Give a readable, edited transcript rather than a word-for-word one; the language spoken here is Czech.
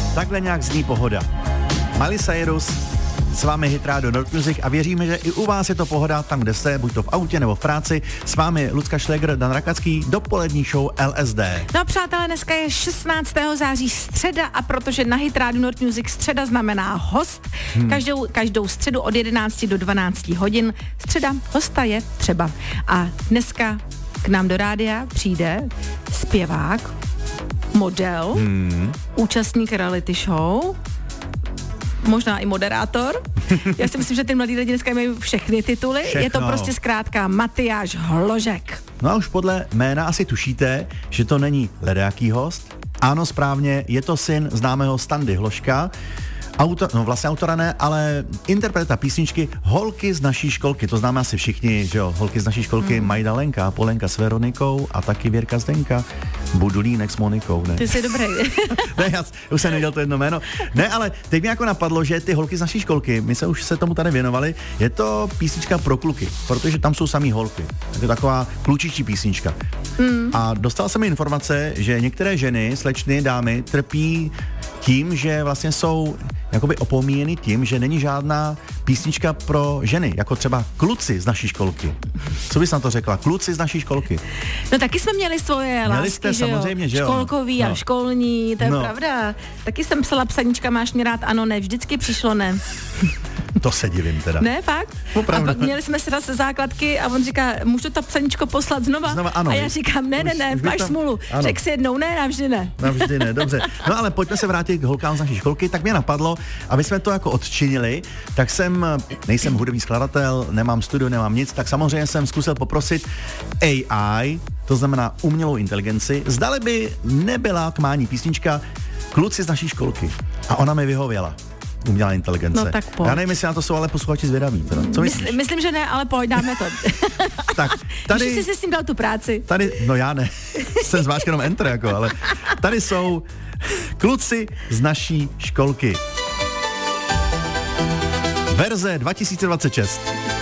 Takhle nějak zní pohoda. Miley Cyrus, s vámi Hit Radio Nord Music a věříme, že i u vás je to pohoda tam, kde jste, buď to v autě nebo v práci. S vámi Lucka Šlégr, Dan Rakacký, dopolední show LSD. No přátelé, dneska je 16. září středa a protože na Hit Radio Nord Music středa znamená host, každou středu od 11 do 12 hodin. Středa hosta je třeba. A dneska k nám do rádia přijde zpěvák, model, účastník reality show, možná i moderátor. Já si myslím, že ty mladí lidi dneska mají všechny tituly. Všechno. Je to prostě zkrátka Matyáš Hložek. No a už podle jména asi tušíte, že to není ledajaký host. Ano, správně, je to syn známého Standy Hložka. Autora ne, ale interpreta písničky Holky z naší školky. To známe asi všichni, že jo? Holky z naší školky, Majda Lenka, Polenka s Veronikou a taky Věrka Zdenka. Budulínek s Monikou, ne? Ty jsi dobrý. Ne, já už jsem nevěděl to jedno jméno. Ne, ale teď mi jako napadlo, že ty Holky z naší školky, my se už se tomu tady věnovali, je to písnička pro kluky, protože tam jsou samý holky. Je to taková klučičí písnička. A dostal jsem informace, že některé ženy, slečny, dámy trpí tím, že vlastně jsou jakoby opomíjeny tím, že není žádná písnička pro ženy, jako třeba kluci z naší školky. Co bys na to řekla? Kluci z naší školky. No taky jsme měli svoje lásky, jste, že jo? samozřejmě, že jo? Školkový a školní, to je No. pravda. Taky jsem psala psaníčka, máš mě rád, ano, ne, vždycky přišlo ne. To se divím teda. Ne, fakt? Opravdu. A pak měli jsme si raz základky a on říká, můžu to psaníčko poslat znova? Ano. A já říkám, ne, Už máš tam- smůlu. ano. Řekl si jednou, ne, navždy ne. Navždy ne, dobře. No ale pojďme se vrátit k holkám z naší školky, tak mě napadlo, aby jsme to jako odčinili, tak nejsem hudební skladatel, nemám studio, nemám nic, tak samozřejmě jsem zkusil poprosit AI, to znamená umělou inteligenci, zdali by nebyla k mání písnička Kluci z naší školky. A ona mi vyhověla. Umělá inteligence. No tak pojď. Já nevím, jestli na to jsou ale posluchači zvědaví. Teda. Co myslíš? Myslím, že ne, ale pojď, dáme to. Tak, Tady... Když jsi s tím dal tu práci. no já ne, jsem zmáčk jenom enter jako, ale tady jsou Kluci z naší školky. Verze 2026.